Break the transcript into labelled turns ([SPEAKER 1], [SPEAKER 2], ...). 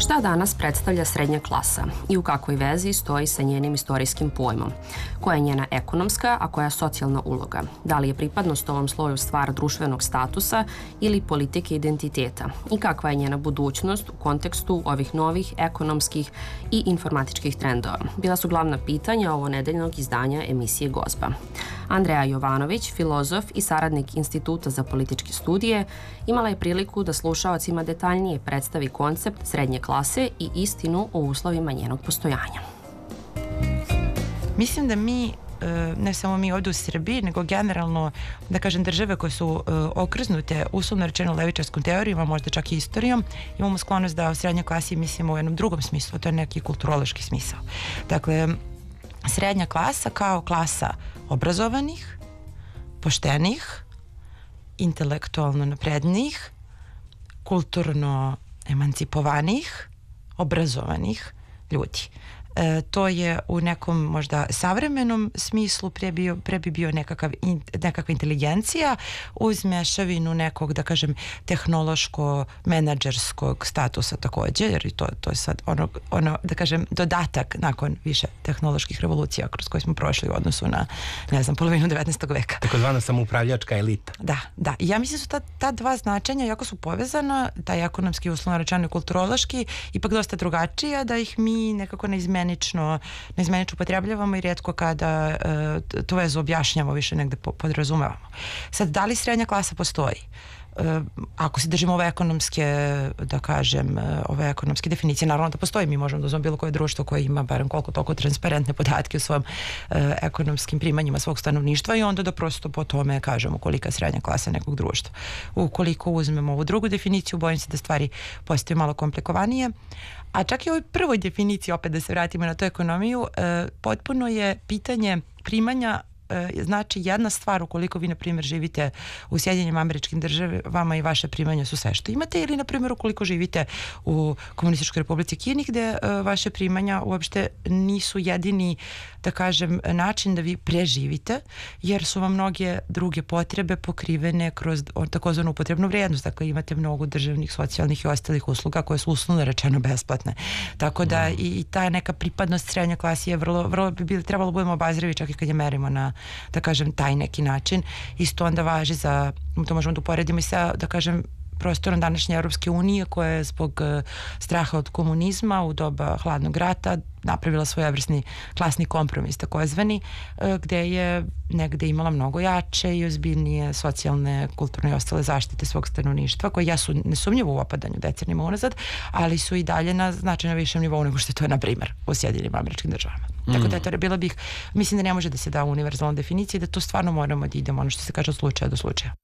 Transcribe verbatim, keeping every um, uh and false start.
[SPEAKER 1] Šta danas predstavlja srednja klasa i u kakvoj vezi stoji sa njenim istorijskim pojmom? Koja je njena ekonomska, a koja je socijalna uloga? Da li je pripadnost ovom sloju stvar društvenog statusa ili politike identiteta? I kakva je njena budućnost u kontekstu ovih novih ekonomskih i informatičkih trendova? Bila su glavna pitanja ovo nedeljnog izdanja emisije Gozba. Andreja Jovanović, filozof i saradnik Instituta za političke studije, imala je priliku da slušaocima detaljnije predstavi koncept srednje klase i istinu o uslovima njenog postojanja.
[SPEAKER 2] Mislim da mi, ne samo mi ovdje u Srbiji, nego generalno, da kažem, države koje su okrznute, uslovno rečeno levičarskom teorijom, a možda čak i istorijom, imamo sklonost da o srednjoj klasi mislimo u jednom drugom smislu, to je neki kulturološki smisao. Dakle, srednja klasa kao klasa obrazovanih, poštenih, intelektualno naprednijih, kulturno emancipovanih, obrazovanih ljudi. E, to je u nekom možda savremenom smislu pre, bio, pre bi bio nekakav in, nekakva inteligencija uz mešavinu nekog, da kažem, tehnološko-menadžerskog statusa također, jer to, to je sad ono, ono, da kažem, dodatak nakon više tehnoloških revolucija kroz koje smo prošli u odnosu na, ne znam, polovinu devetnaestog veka.
[SPEAKER 3] Takozvana samoupravljačka elita.
[SPEAKER 2] Da, da. I ja mislim da su ta, ta dva značenja jako su povezana, taj ekonomski, uslovno rečeno, kulturološki, ipak dosta drugačija, da ih mi nekako ne izmenimo neizmenično upotrebljavamo i rijetko kada uh, tu vezu objašnjamo, više negde podrazumevamo. Sad, da li srednja klasa postoji? Uh, ako se držimo ove ekonomske, da kažem, uh, ove ekonomske definicije, naravno da postoji, mi možemo da uzmemo bilo koje društvo koje ima barem koliko toliko transparentne podatke o svojim uh, ekonomskim primanjima svog stanovništva i onda da prosto po tome kažemo kolika je srednja klasa nekog društva. Ukoliko uzmemo ovu drugu definiciju, bojim se da stvari postaju malo komplikovanije. A čak i u ovoj prvoj definiciji, opet da se vratimo na tu ekonomiju, e, potpuno je pitanje primanja, e, znači jedna stvar ukoliko vi, na primjer, živite u Sjedinjenim Američkim Državama i vaše primanja su sve što imate, ili, na primjer, ukoliko živite u Komunističkoj Republici Kini gde e, vaše primanja uopšte nisu jedini, da kažem, način da vi preživite, jer su vam mnoge druge potrebe pokrivene kroz takozvanu upotrebnu vrijednost. Dakle, imate mnogo državnih, socijalnih i ostalih usluga koje su uslovno rečeno besplatne. Tako da i, i ta neka pripadnost srednje klasi je vrlo, vrlo bi bili, trebalo budemo obazrivi čak i kad je merimo na, da kažem, taj neki način. Isto onda važi za, to možemo da uporedimo i sa, da kažem, prostorom današnje Europske unije koja je zbog uh, straha od komunizma u doba hladnog rata napravila svojevrsni klasni kompromis takozvani, uh, gde je negde imala mnogo jače i ozbiljnije socijalne, kulturne i ostale zaštite svog stanovništva koje ja su nesumnjivo u opadanju decenijima unazad, ali su i dalje na značajno višem nivou nego što je to, na primjer, u Sjedinjenim Američkim Državama. Mm. Tako da je to bila bih, mislim da ne može da se da univerzalna definicija i da to stvarno moramo da idemo, ono što se kaže, od slučaja do slučaja.